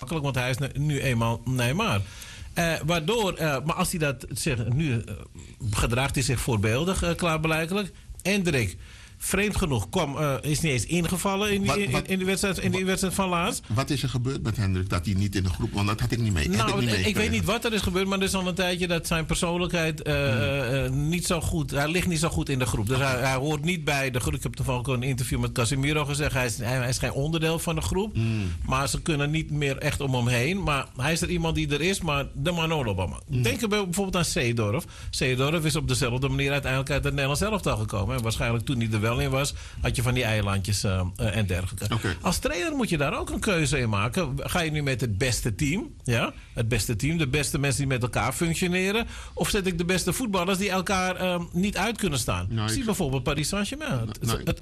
makkelijk, want hij is nu eenmaal Neymar. Waardoor, maar als hij dat zegt, nu gedraagt hij zich voorbeeldig, klaarblijkelijk. Hendrik, vreemd genoeg, is niet eens ingevallen in die wedstrijd van laatst. Wat is er gebeurd met Hendrik dat hij niet in de groep... Want dat had ik niet mee. Ik weet niet wat er is gebeurd, maar er is al een tijdje dat zijn persoonlijkheid niet zo goed... Hij ligt niet zo goed in de groep. Dus hij hoort niet bij de groep. Ik heb toevallig een interview met Casemiro gezegd. Hij is geen onderdeel van de groep. Maar ze kunnen niet meer echt om hem heen. Maar hij is er iemand die er is, maar de Manolo-Bama. Denk er bijvoorbeeld aan Seedorf. Seedorf is op dezelfde manier uiteindelijk uit het Nederlands elftal gekomen. En waarschijnlijk toen hij er wel in was, had je van die eilandjes en dergelijke. Okay. Als trainer moet je daar ook een keuze in maken. Ga je nu met het beste team? Ja? Het beste team, de beste mensen die met elkaar functioneren? Of zet ik de beste voetballers die elkaar niet uit kunnen staan? Nou, zie bijvoorbeeld Paris Saint-Germain.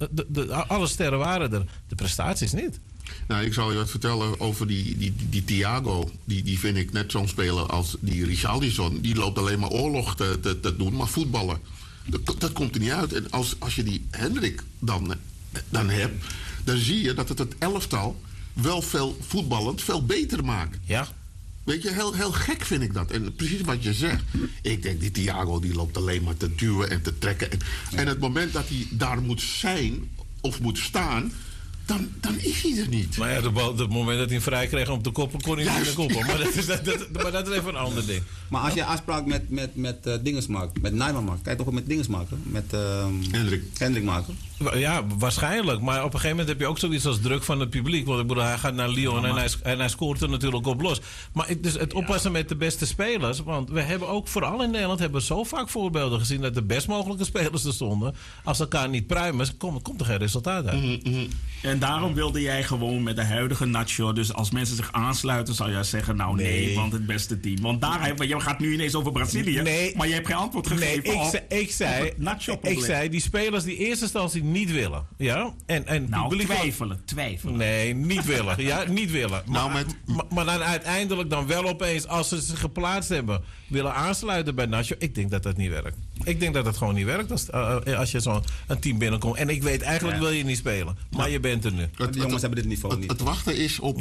Alle sterren waren er. De prestaties niet. Nou, ik zal je wat vertellen over die Thiago. Die vind ik net zo'n speler als die Richarlison. Die loopt alleen maar oorlog te doen, maar voetballen. Dat komt er niet uit. En als je die Hendrik dan hebt, dan zie je dat het elftal wel veel voetballend veel beter maakt. Ja. Weet je, heel gek vind ik dat. En precies wat je zegt. Ik denk, die Thiago die loopt alleen maar te duwen en te trekken. En het moment dat hij daar moet zijn of moet staan... Dan is hij er niet. Maar ja, het moment dat hij vrij kreeg om te koppen, kon hij niet meer koppen. Maar dat is even een ander ding. Maar als je afspraak met dinges maakt, met Neymar maakt, kan je toch ook met dinges maken? Met Hendrik maken? Ja, waarschijnlijk. Maar op een gegeven moment heb je ook zoiets als druk van het publiek. Want ik bedoel, hij gaat naar Lyon en hij scoort er natuurlijk op los. Maar dus het oppassen met de beste spelers. Want we hebben ook, vooral in Nederland, hebben we zo vaak voorbeelden gezien dat de best mogelijke spelers er stonden. Als ze elkaar niet pruimen, komt er geen resultaat uit. En daarom wilde jij gewoon met de huidige Nacho... dus als mensen zich aansluiten, zou jij zeggen... nou nee, want het beste team. Want je gaat nu ineens over Brazilië... maar je hebt geen antwoord gegeven op het Nacho-probleem. Ik zei, die spelers die in eerste instantie niet willen. Ja? En twijfelen. Nee, niet willen. Ja, niet willen. Maar dan uiteindelijk dan wel opeens... als ze zich geplaatst hebben... willen aansluiten bij Nacho. Ik denk dat dat niet werkt. Ik denk dat het gewoon niet werkt als je zo'n team binnenkomt. En ik weet, eigenlijk wil je niet spelen. Maar je bent er nu. De jongens hebben dit niveau niet. Het wachten is op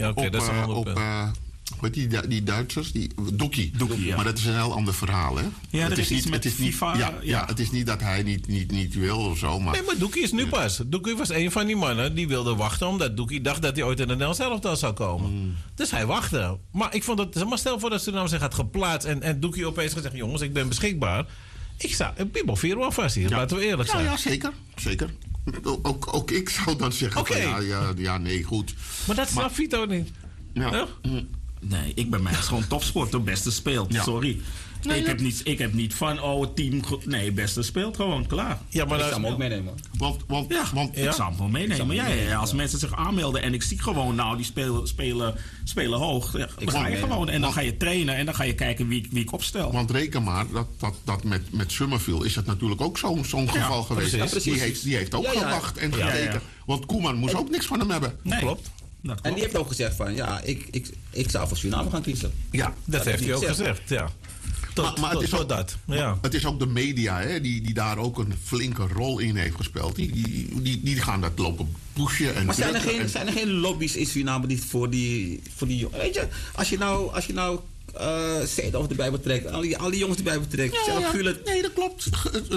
die Duitsers, Doekie. Ja. Maar dat is een heel ander verhaal, hè? Ja, dat is iets met FIFA. Het is niet dat hij niet wil of zo. Maar... Nee, maar Doekie is nu pas. Doekie was een van die mannen die wilde wachten... omdat Doekie dacht dat hij ooit in de Nederlands elftal zou komen. Dus hij wachtte. Maar ik vond het... Maar stel voor dat Suriname zich had geplaatst... en Doekie opeens gezegd... jongens, ik ben beschikbaar. Ik zou... Bibel vier wel vast hier, laten we eerlijk zijn. Ja, zeker. Ook ik zou dan zeggen... Okay. Nee, goed. Maar dat snapt Vito niet. Ja. Nee, ik ben mij gewoon topsport de beste speelt. Ja. Sorry. Nee, ik heb niet van, team... Nee, beste speelt gewoon, klaar. Ja, maar ik zou hem ook meenemen. Want ik zou hem gewoon meenemen. Ja, als mensen zich aanmelden en ik zie gewoon... nou, die spelen hoog. Ja, dan ga je gewoon en dan ga je trainen... en dan ga je kijken wie ik opstel. Want reken maar, dat met Summerville... is dat natuurlijk ook zo'n geval geweest. Precies. Die heeft ook gewacht en gekeken. Ja. Want Koeman moest ook niks van hem hebben. Nee. Klopt. En die heeft ook gezegd van... ja, ik zou voor Suriname gaan kiezen. Ja, dat heeft hij ook gezegd, ja. Maar het is ook de media, hè, die daar ook een flinke rol in heeft gespeeld. Die gaan dat lopen pushen. Maar zijn er geen lobby's in Suriname die voor die weet je, als je nou Seedorf erbij betrekt, al die jongens erbij betrekt. Nee, dat klopt.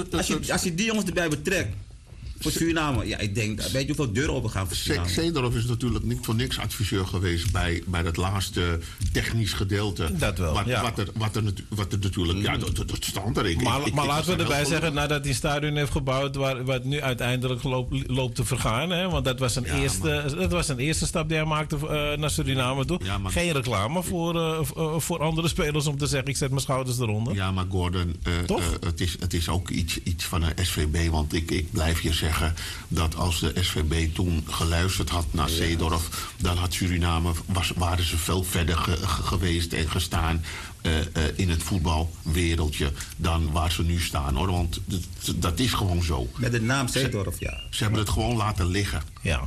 Als je die jongens erbij betrekt... voor Suriname, ja, ik denk, weet je hoeveel deuren open gaan voor Suriname? Seedorf is natuurlijk niet voor niks adviseur geweest bij dat laatste technisch gedeelte. Dat wel, Wat er natuurlijk, dat stond er. Maar laten we erbij zeggen, nadat hij een stadion heeft gebouwd, wat nu uiteindelijk loopt te vergaan, hè? Want dat was een eerste stap die hij maakte naar Suriname toe. Ja, geen reclame voor andere spelers om te zeggen, ik zet mijn schouders eronder. Ja, maar Gordon, het is ook iets van een SVB, want ik blijf je zeggen dat als de SVB toen geluisterd had naar Seedorf, dan had Suriname, waren ze veel verder geweest en gestaan in het voetbalwereldje dan waar ze nu staan, hoor. Want dat is gewoon zo. Met de naam Seedorf, ja. Ze hebben het gewoon laten liggen. Ja.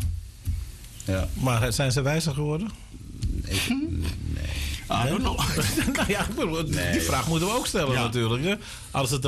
Maar zijn ze wijzer geworden? Nee. I don't know. Die vraag moeten we ook stellen natuurlijk. Hè? Als het